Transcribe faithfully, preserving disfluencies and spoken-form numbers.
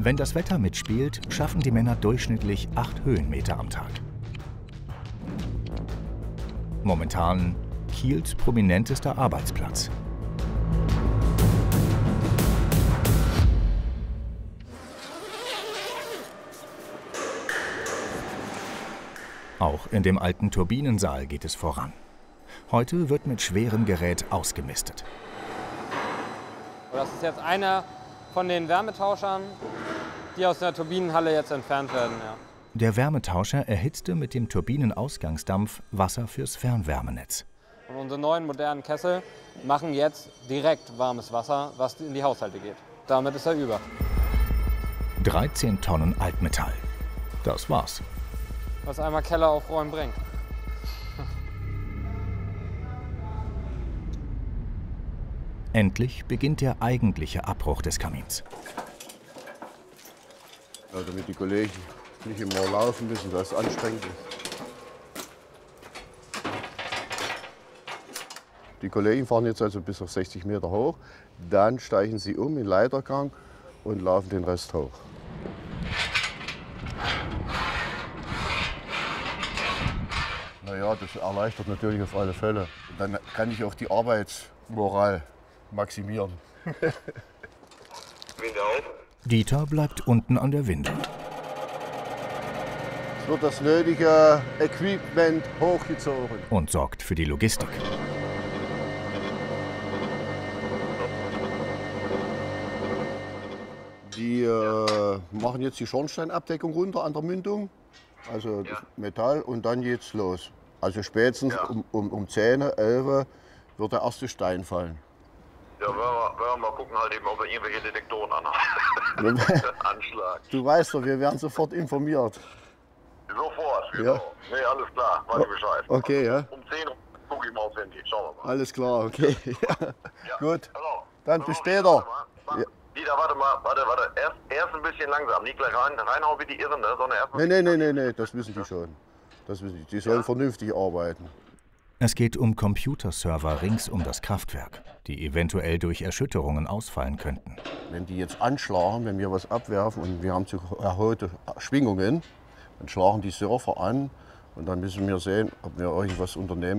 Wenn das Wetter mitspielt, schaffen die Männer durchschnittlich acht Höhenmeter am Tag. Momentan Kiels prominentester Arbeitsplatz. Auch in dem alten Turbinensaal geht es voran. Heute wird mit schwerem Gerät ausgemistet. Das ist jetzt einer von den Wärmetauschern, die aus der Turbinenhalle jetzt entfernt werden. Ja. Der Wärmetauscher erhitzte mit dem Turbinenausgangsdampf Wasser fürs Fernwärmenetz. Und unsere neuen modernen Kessel machen jetzt direkt warmes Wasser, was in die Haushalte geht. Damit ist er über. dreizehn Tonnen Altmetall. Das war's. Was einmal Keller aufräumen bringt. Endlich beginnt der eigentliche Abbruch des Kamins. Ja, damit die Kollegen nicht immer laufen müssen, dass es anstrengend ist. Die Kollegen fahren jetzt also bis auf sechzig Meter hoch, dann steigen sie um in Leitergang und laufen den Rest hoch. Naja, das erleichtert natürlich auf alle Fälle. Dann kann ich auch die Arbeitsmoral maximieren. Winde auf. Dieter bleibt unten an der Winde. Es wird das nötige Equipment hochgezogen. Und sorgt für die Logistik. Die äh, machen jetzt die Schornsteinabdeckung runter an der Mündung, also das Ja. Metall, und dann geht's los. Also spätestens Ja. um, um, um zehn, elf wird der erste Stein fallen. Ja, werden wir, werden wir mal gucken, halt eben, ob wir irgendwelche Detektoren anhaben. Anschlag. Du weißt doch, wir werden sofort informiert. Sofort, Ja. genau. Nee, alles klar, weiß ich Bescheid. Okay, ja. Um zehn gucke ich mal aufs Handy, schauen wir mal. Alles klar, okay. Ja. Ja. Gut, Hallo. dann Hallo, bis Dieter, später. warte mal. Ja. Dieter, warte mal, warte, warte. Erst, erst ein bisschen langsam, nicht gleich rein, reinhauen wie die Irren, ne? Sondern erst mal. Nee, nee, nee, nee, nee, das wissen die schon. Das wissen die. Die sollen Ja. vernünftig arbeiten. Es geht um Computerserver rings um das Kraftwerk, die eventuell durch Erschütterungen ausfallen könnten. Wenn die jetzt anschlagen, wenn wir was abwerfen und wir haben zu erhöhte Schwingungen, dann schlagen die Surfer an und dann müssen wir sehen, ob wir irgendwas unternehmen.